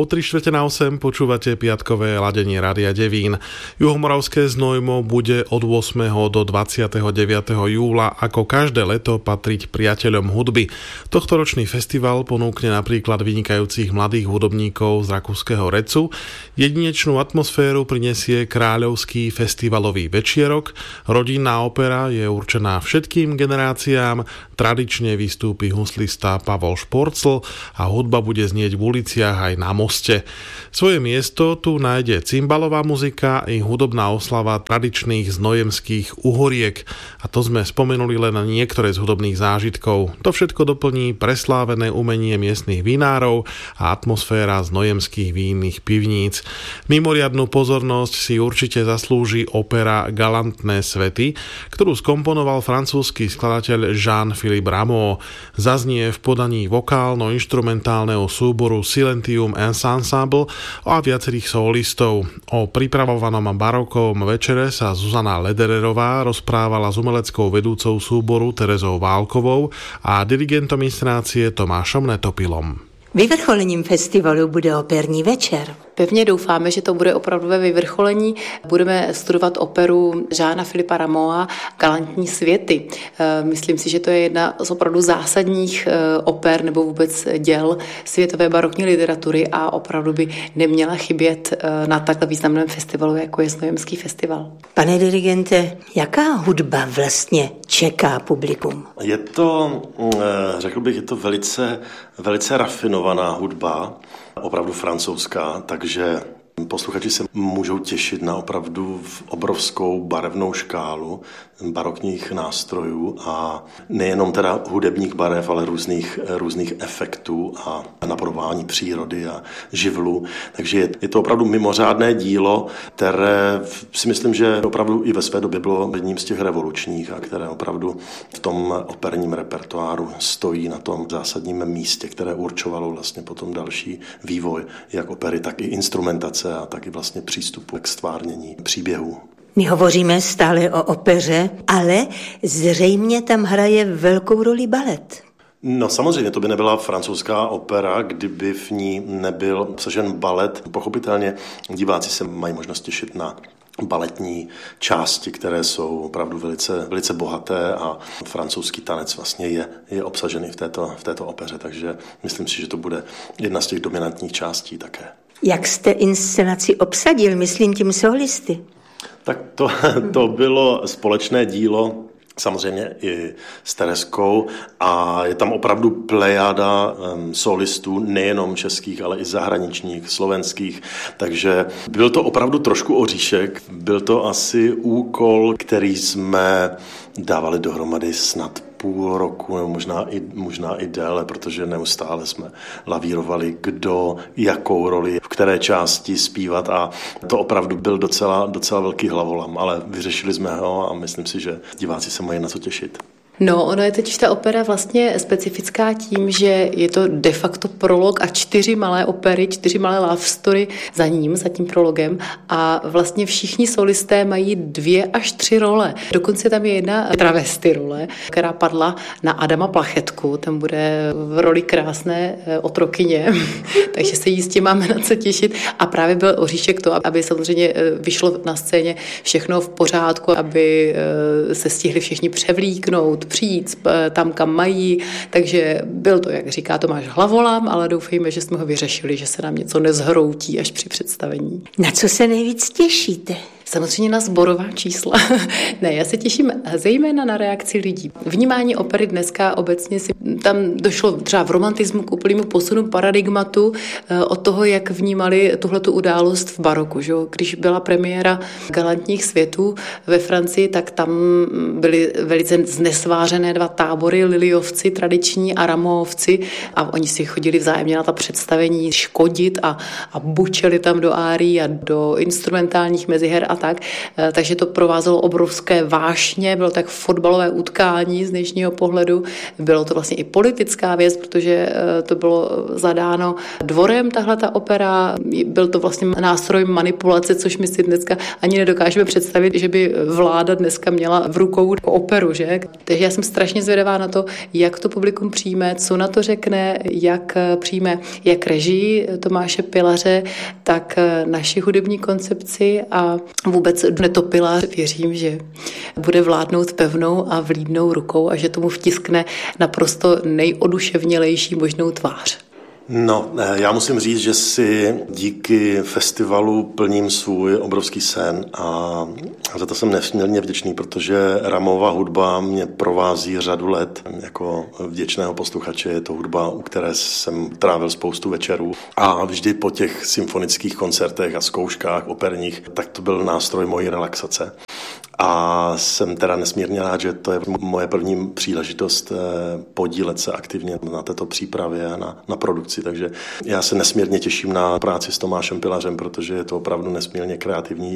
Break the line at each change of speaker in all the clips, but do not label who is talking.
O 7:45 počúvate piatkové ladenie Rádia Devín. Juhomoravské Znojmo bude od 8. do 29. júla ako každé leto patriť priateľom hudby. Tohtoročný festival ponúkne napríklad vynikajúcich mladých hudobníkov z rakúskeho Recu. Jedinečnú atmosféru prinesie kráľovský festivalový večierok. Rodinná opera je určená všetkým generáciám. Tradične vystúpi huslista Pavol Šporcl a hudba bude znieť v uliciach aj na moste. Svoje miesto tu nájde cymbalová muzika i hudobná oslava tradičných znojemských uhoriek. A to sme spomenuli len na niektoré z hudobných zážitkov. To všetko doplní preslávené umenie miestnych vinárov a atmosféra znojemských vínnych pivníc. Mimoriadnu pozornosť si určite zaslúži opera Galantné svety, ktorú skomponoval francúzsky skladateľ Jean-Philippe Rameau. Zaznie v podaní vokálno-inštrumentálneho súboru Silentium Ensemble a viacerých solistov. O pripravovanom barokovom večere sa Zuzana Ledererová rozprávala s umeleckou vedúcou súboru Terezou Válkovou a dirigentom inscenácie Tomášom Netopilom.
Vyvrcholením festivalu bude operní večer.
Pevně doufáme, že to bude opravdové vyvrcholení. Budeme studovat operu Jeana-Philippa Rameaua Galantní světy. Myslím si, že to je jedna z opravdu zásadních oper nebo vůbec děl světové barokní literatury a opravdu by neměla chybět na takhle významném festivalu, jako je Znojemský festival.
Pane dirigente, jaká hudba vlastně čeká publikum?
Je to, řekl bych, je to velice rafinovaná hudba, opravdu francouzská, takže posluchači se můžou těšit na opravdu obrovskou barevnou škálu barokních nástrojů a nejenom teda hudebních barev, ale různých efektů a napodobování přírody a živlu. Takže je to opravdu mimořádné dílo, které si myslím, že opravdu i ve své době bylo jedním z těch revolučních a které opravdu v tom operním repertoáru stojí na tom zásadním místě, které určovalo vlastně potom další vývoj jak opery, tak i instrumentace a tak i vlastně přístupu k stvárnění příběhů.
My hovoříme stále o opeře, ale zřejmě tam hraje velkou roli balet.
No samozřejmě, to by nebyla francouzská opera, kdyby v ní nebyl obsažen balet. Pochopitelně diváci se mají možnost těšit na baletní části, které jsou opravdu velice bohaté a francouzský tanec vlastně je obsažený v této opeře, takže myslím si, že to bude jedna z těch dominantních částí také.
Jak jste inscenaci obsadil, myslím tím solisty?
Tak to bylo společné dílo samozřejmě i s Tereskou a je tam opravdu plejada solistů, nejenom českých, ale i zahraničních, slovenských, takže byl to opravdu trošku oříšek, byl to asi úkol, který jsme dávali dohromady snad půl roku, nebo možná i déle, protože neustále jsme lavírovali, kdo jakou roli, v které části zpívat a to opravdu byl docela velký hlavolam, ale vyřešili jsme ho a myslím si, že diváci se mají na co těšit.
No, ono je totiž ta opera vlastně specifická tím, že je to de facto prolog a 4 malé opery, 4 malé love story za tím prologem a vlastně všichni solisté mají 2 až 3 role. Dokonce tam je jedna travesty role, která padla na Adama Plachetku, ten bude v roli krásné otrokyně, takže se jistě máme na co těšit a právě byl oříšek to, aby samozřejmě vyšlo na scéně všechno v pořádku, aby se stihli všichni převlíknout, přijít tam, kam mají, takže byl to, jak říká Tomáš, hlavolám, ale doufejme, že jsme ho vyřešili, že se nám něco nezhroutí až při představení.
Na co se nejvíc těšíte?
Samozřejmě na sborová čísla. Ne, já se těším zejména na reakci lidí. Vnímání opery dneska obecně tam došlo třeba v romantismu k úplnému posunu paradigmatu od toho, jak vnímali tuhletu událost v baroku. Že? Když byla premiéra Galantních světů ve Francii, tak tam byly velice znesvářené 2 tábory, Liliovci tradiční a Rameauovci a oni si chodili vzájemně na ta představení škodit a bučeli tam do árií a do instrumentálních meziher a tak. Takže to provázelo obrovské vášně, bylo tak fotbalové utkání z dnešního pohledu. Bylo to vlastně i politická věc, protože to bylo zadáno dvorem, tahle ta opera. Byl to vlastně nástroj manipulace, což my si dneska ani nedokážeme představit, že by vláda dneska měla v rukou operu, že? Takže já jsem strašně zvědavá na to, jak to publikum přijme, co na to řekne, jak přijme jak režii Tomáše Pilaře, tak naši hudební koncepci a vůbec Neto Pilař. Věřím, že bude vládnout pevnou a vlídnou rukou a že tomu vtiskne naprosto nejoduševnělejší možnou tvář.
No, já musím říct, že si díky festivalu plním svůj obrovský sen a za to jsem nesmírně vděčný, protože Ramova hudba mě provází řadu let. Jako vděčného posluchače je to hudba, u které jsem trávil spoustu večerů a vždy po těch symfonických koncertech a zkouškách operních, tak to byl nástroj mojí relaxace. A jsem teda nesmírně rád, že to je moje první příležitost podílet se aktivně na této přípravě a na produkci. Takže já se nesmírně těším na práci s Tomášem Pilařem, protože je to opravdu nesmírně kreativní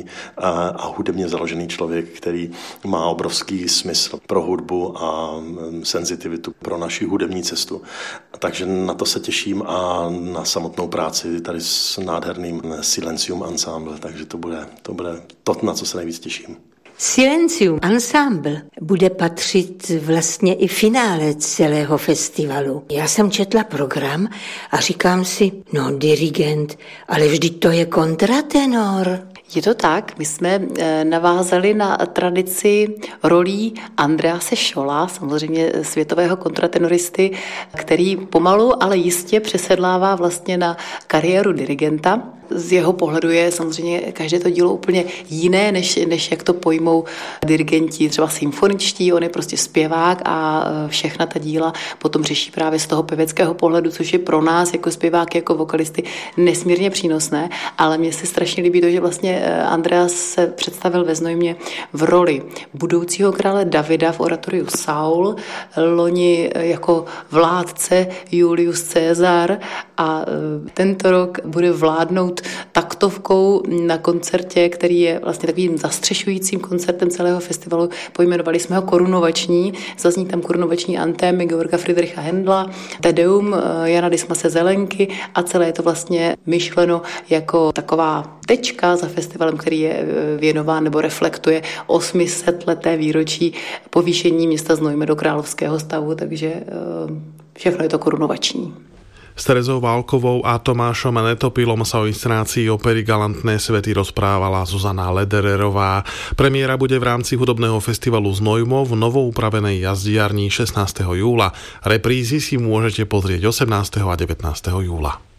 a hudebně založený člověk, který má obrovský smysl pro hudbu a senzitivitu pro naši hudební cestu. Takže na to se těším a na samotnou práci tady s nádherným Silencium Ensemble. Takže to bude to, na co se nejvíc těším.
Silencium Ensemble bude patřit vlastně i finále celého festivalu. Já jsem četla program a říkám si, dirigent, ale vždyť to je kontratenor.
Je to tak, my jsme navázali na tradici rolí Andrease Scholla, samozřejmě světového kontratenoristy, který pomalu, ale jistě přesedlává vlastně na kariéru dirigenta. Z jeho pohledu je samozřejmě každé to dílo úplně jiné, než jak to pojmou dirigenti, třeba symfoničtí, on je prostě zpěvák a všechna ta díla potom řeší právě z toho pěveckého pohledu, což je pro nás jako zpěváky, jako vokalisty nesmírně přínosné, ale mně se strašně líbí to, že vlastně Andreas se představil ve Znojmě v roli budoucího krále Davida v oratoriu Saul, loni jako vládce Julius Caesar a tento rok bude vládnout taktovkou na koncertě, který je vlastně takovým zastřešujícím koncertem celého festivalu. Pojmenovali jsme ho Korunovační. Zazní tam korunovační antémy Georga Friedricha Händla, Tedeum Jana Dismase Zelenky a celé je to vlastně myšleno jako taková tečka za festivalem, který je věnován nebo reflektuje 800leté výročí povýšení města Znojma do královského stavu, takže všechno je to korunovační.
S Terezou Válkovou a Tomášom Netopilom sa o inscenácii opery Galantné svety rozprávala Zuzana Ledererová. Premiéra bude v rámci hudobného festivalu Znojmo v novo upravenej jazdiarni 16. júla. Reprízy si môžete pozrieť 18. a 19. júla.